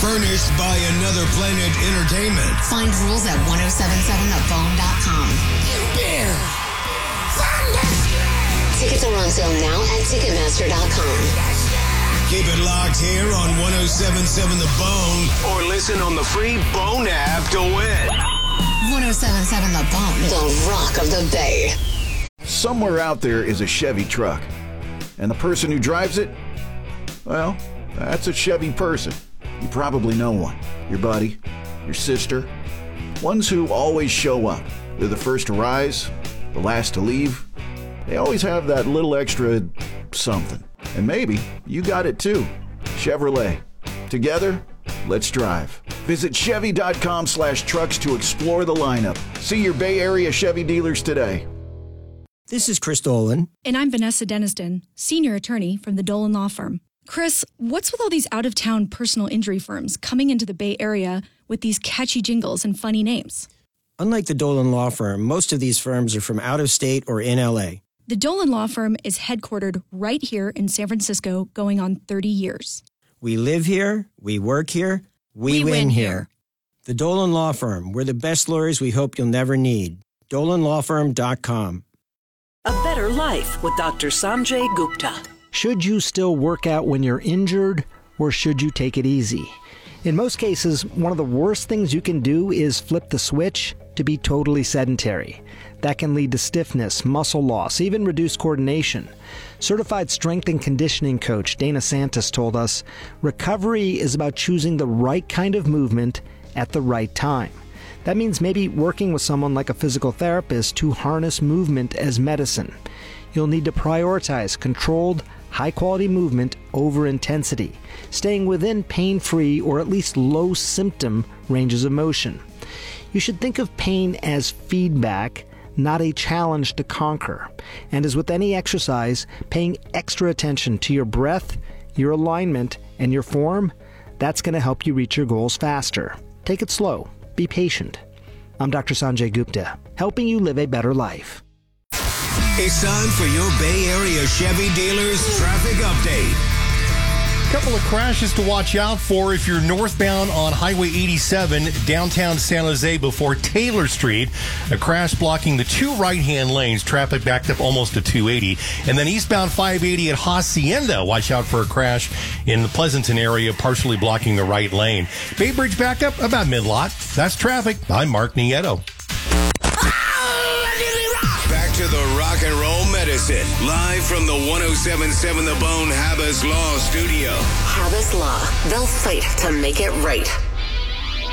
Furnished by Another Planet Entertainment. Find rules at 1077thebone.com. Beer. Thunder. Tickets are on sale now at Ticketmaster.com. Keep it locked here on 1077 The Bone or listen on the free Bone app to win. 1077 The Bone, the rock of the Bay. Somewhere out there is a Chevy truck. And the person who drives it, well, that's a Chevy person. You probably know one. Your buddy, your sister. Ones who always show up. They're the first to rise, the last to leave. They always have that little extra something. And maybe you got it too. Chevrolet. Together, let's drive. Visit Chevy.com/trucks to explore the lineup. See your Bay Area Chevy dealers today. This is Chris Dolan. And I'm Vanessa Deniston, senior attorney from the Dolan Law Firm. Chris, what's with all these out-of-town personal injury firms coming into the Bay Area with these catchy jingles and funny names? Unlike the Dolan Law Firm, most of these firms are from out of state or in L.A. The Dolan Law Firm is headquartered right here in San Francisco, going on 30 years. We live here, we work here, we win here. The Dolan Law Firm, we're the best lawyers we hope you'll never need. DolanLawFirm.com. A Better Life with Dr. Sanjay Gupta. Should you still work out when you're injured, or should you take it easy? In most cases, one of the worst things you can do is flip the switch to be totally sedentary. That can lead to stiffness, muscle loss, even reduced coordination. Certified strength and conditioning coach Dana Santos told us, recovery is about choosing the right kind of movement at the right time. That means maybe working with someone like a physical therapist to harness movement as medicine. You'll need to prioritize controlled, high-quality movement over intensity, staying within pain-free or at least low-symptom ranges of motion. You should think of pain as feedback, not a challenge to conquer. And as with any exercise, paying extra attention to your breath, your alignment, and your form, that's going to help you reach your goals faster. Take it slow. Be patient. I'm Dr. Sanjay Gupta, helping you live a better life. It's time for your Bay Area Chevy dealers traffic update. Couple of crashes to watch out for if you're northbound on Highway 87, downtown San Jose before Taylor Street. A crash blocking the two right-hand lanes. Traffic backed up almost to 280. And then eastbound 580 at Hacienda. Watch out for a crash in the Pleasanton area, partially blocking the right lane. Bay Bridge back up about mid-lot. That's traffic. I'm Mark Nieto. Back to the rock and roll medicine. Live from the 1077 The Bone Habas Law Studio. Habas Law. They'll fight to make it right.